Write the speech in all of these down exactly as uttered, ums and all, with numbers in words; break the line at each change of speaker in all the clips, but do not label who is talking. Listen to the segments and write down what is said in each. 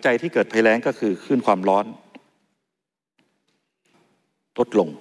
จัยที่เกิดภัยแล้งก็คือคลื่นความร้อนลดลง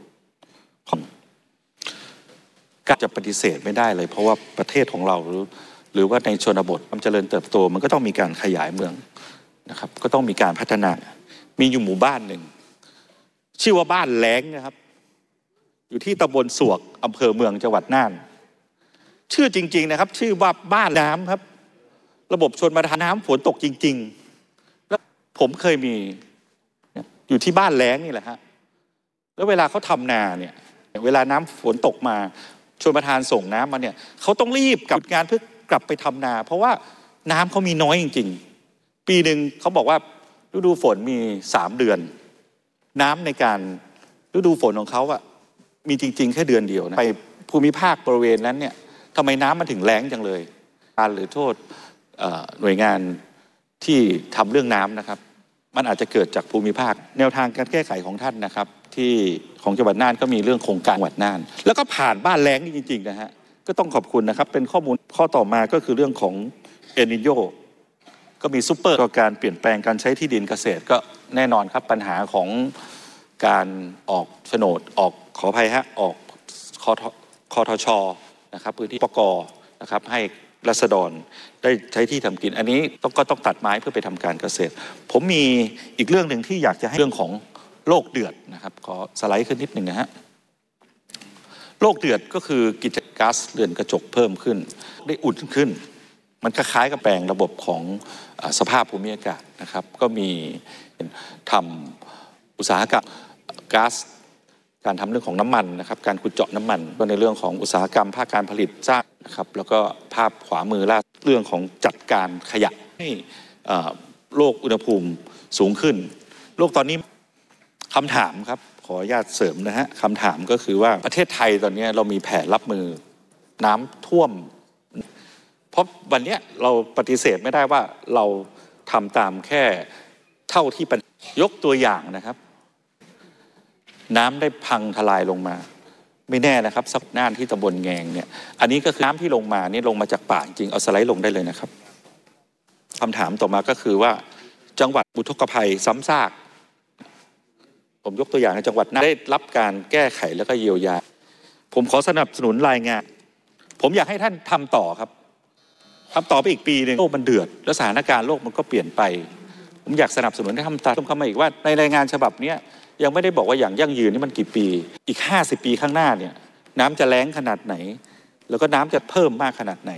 การจะปฏิเสธไม่ได้เลยเพราะว่าประเทศของเราหรือหรือว่าในชนบทความเจริญเติบโตมันก็ต้องมีการขยายเมืองนะครับก็ต้องมีการพัฒนามีอยู่หมู่บ้านหนึ่งชื่อว่าบ้านแล้งนะครับอยู่ที่ตำบลสวกอำเภอเมืองจังหวัดน่านชื่อจริงๆนะครับชื่อว่าบ้านน้ำครับระบบชลประทานน้ำฝนตกจริงๆแล้วผมเคยมีอยู่ที่บ้านแล้งนี่แหละฮะแล้วเวลาเขาทำนาเนี่ยเวลาน้ำฝนตกมาชลประทานส่งน้ำมาเนี่ยเขาต้องรีบกลับงานเพื่อกลับไปทำนาเพราะว่าน้ำเขามีน้อยจริงๆปีหนึ่งเขาบอกว่าฤดูฝนมีสามเดือนน้ำในการฤดูฝนของเขาอะมีจริงๆแค่เดือนเดียวนะไปภูมิภาคบริเวณนั้นเนี่ยทำไมน้ำมันถึงแล้งจังเลยการหรือโทษหน่วยงานที่ทำเรื่องน้ำนะครับมันอาจจะเกิดจากภูมิภาคแนวทางการแก้ไขของท่านนะครับที่ของจังหวัดน่านก็มีเรื่องโครงการจังหวัดน่านแล้วก็ผ่านบ้านแล้งจริงๆนะฮะก็ต้องขอบคุณนะครับเป็นข้อมูลข้อต่อมาก็คือเรื่องของเอลนิโญก็มีซูเปอร์การเปลี่ยนแปลงการใช้ที่ดินเกษตรก็แน่นอนครับปัญหาของการออกโฉนดออกขออภัยฮะออกคทช.นะครับพื้นที่ปก.นะครับให้ราษฎรได้ใช้ที่ทำกินอันนี้ต้องก็ต้องตัดไม้เพื่อไปทำการเกษตรผมมีอีกเรื่องหนึ่งที่อยากจะให้เรื่องของโรคเดือดนะครับขอสไลด์ขึ้นนิดหนึ่งนะฮะโรคเดือดก็คือกิจก๊าซเรือนกระจกเพิ่มขึ้นได้อุ่นขึ้นมันคล้ายกับแปลงระบบของสภาพภูมิอากาศนะครับก็มีทำอุตสาหกรรมก๊าซการทำเรื่องของน้ำมันนะครับการขุดเจาะน้ำมันก็ในเรื่องของอุตสาหกรรมภาคการผลิตสร้างนะครับแล้วก็ภาพขวามือล่าเรื่องของจัดการขยะให้โลกอุณหภูมิสูงขึ้นโลกตอนนี้คำถามครับขออนุญาตเสริมนะฮะคำถามก็คือว่าประเทศไทยตอนนี้เรามีแผนรับมือน้ำท่วมเพราะวันนี้เราปฏิเสธไม่ได้ว่าเราทำตามแค่เท่าที่ยกตัวอย่างนะครับน้ำได้พังทลายลงมาไม่แน่นะครับสักน่านที่ตำบลแงงเนี่ยอันนี้ก็คือน้ำที่ลงมานี่ลงมาจากป่าจริงเอาสไลด์ลงได้เลยนะครับคำถามต่อมาก็คือว่าจังหวัดอุทกภัยซ้ำซากผมยกตัวอย่างในจังหวัดน่านได้รับการแก้ไขแล้วก็เยียวยาผมขอสนับสนุนรายงานผมอยากให้ท่านทำต่อครับทำต่อไปอีกปีหนึ่งโลกมันเดือดแล้วสถานการณ์โลกมันก็เปลี่ยนไปผมอยากสนับสนุนให้ทำตามเข้ามาอีกว่าในรายงานฉบับนี้ยังไม่ได้บอกว่าอย่างยั่งยืนนี่มันกี่ปีอีกห้าสิบปีข้างหน้าเนี่ยน้ำจะแล้งขนาดไหนแล้วก็น้ำจะเพิ่มมากขนาดไหน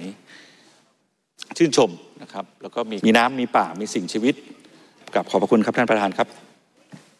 ชื่นชมนะครับแล้วก็มีมีน้ำมีป่ามีสิ่งชีวิตกับขอบพระคุณครับท่านประธานครับ